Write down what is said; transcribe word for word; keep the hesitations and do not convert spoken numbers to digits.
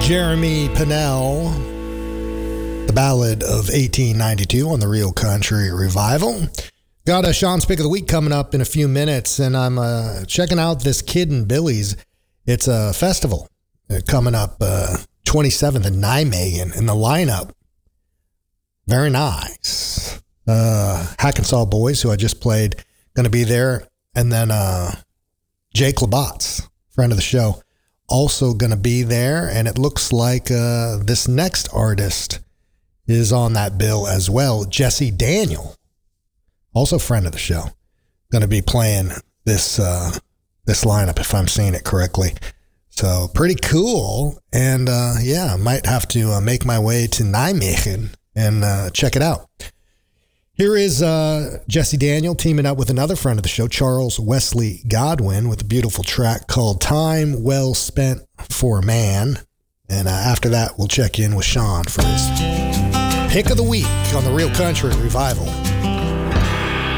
Jeremy Pinnell, the Ballad of eighteen ninety-two on the Real Country Revival. Got a Sean's Pick of the Week coming up in a few minutes, and I'm uh, checking out this Kid and Billy's. It's a festival uh, coming up uh, twenty-seventh in Nijmegen, in the lineup. Very nice. Uh, Hackensaw Boys, who I just played, going to be there. And then uh, Jake Labatz, friend of the show, also going to be there. And it looks like uh, this next artist is on that bill as well. Jesse Daniel, also friend of the show, going to be playing this uh, this lineup, if I'm seeing it correctly. So pretty cool. And uh, yeah, I might have to uh, make my way to Nijmegen and uh, check it out. Here is uh, Jesse Daniel teaming up with another friend of the show, Charles Wesley Godwin, with a beautiful track called Time Well Spent for a Man. And uh, after that, we'll check in with Sean for his Pick of the Week on the Real Country Revival.